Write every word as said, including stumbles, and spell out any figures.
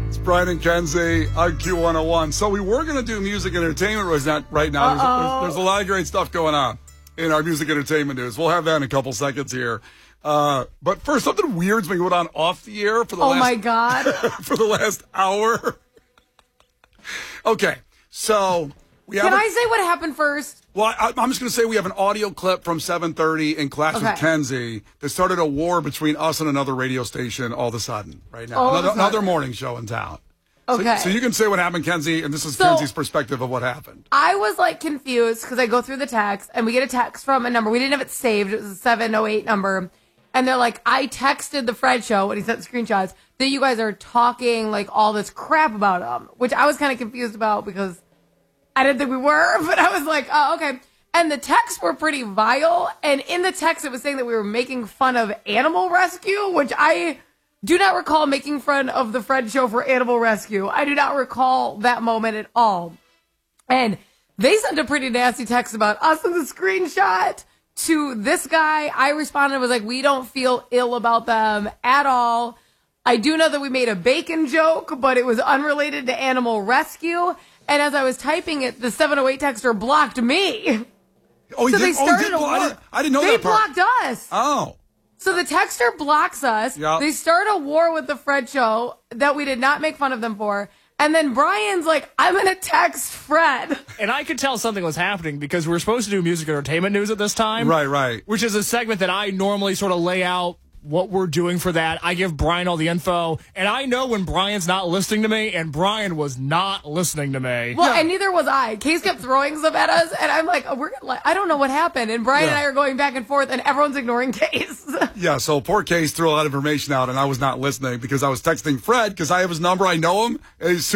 It's Brian and Kenzie on Q one oh one. So we were going to do music entertainment right now. There's, there's, there's a lot of great stuff going on in our music entertainment news. We'll have that in a couple seconds here. Uh, but first, something weird's been going on off the air for the oh last... Oh, my God. for the last hour. Okay, so... we have Can a, I say what happened first? Well, I, I'm just going to say we have an audio clip from seven thirty in Clash okay. with Kenzie that started a war between us and another radio station all of a sudden, right now. All Another, sudden. another morning show in town. Okay. So, so you can say what happened, Kenzie, and this is so, Kenzie's perspective of what happened. I was, like, confused because I go through the text, and we get a text from a number. We didn't have it saved. It was a seven oh eight number. And they're like, I texted the Fred show, and he sent screenshots, that you guys are talking, like, all this crap about him, which I was kind of confused about because I didn't think we were, but I was like, oh, okay. And the texts were pretty vile, and in the text it was saying that we were making fun of Animal Rescue, which I do not recall making fun of the Fred show for Animal Rescue. I do not recall that moment at all. And they sent a pretty nasty text about us in the screenshot to this guy. I responded and was like, we don't feel ill about them at all. I do know that we made a bacon joke, but it was unrelated to Animal Rescue. And as I was typing it, the seven oh eight texter blocked me. Oh, so did, they started oh, did, a war. I didn't, I didn't know they that part. They blocked us. Oh. So the texter blocks us. Yep. They start a war with the Fred show that we did not make fun of them for. And then Brian's like, I'm going to text Fred. And I could tell something was happening because we were supposed to do music entertainment news at this time. Right, right. Which is a segment that I normally sort of lay out what we're doing for that. I give Brian all the info, and I know when Brian's not listening to me, and Brian was not listening to me. Well, yeah. and neither was I. Case kept throwing stuff at us, and I'm like, oh, we're like, I don't know what happened. And Brian yeah. and I are going back and forth, and everyone's ignoring Case. Yeah, so poor Case threw a lot of information out, and I was not listening because I was texting Fred because I have his number. I know him. And he's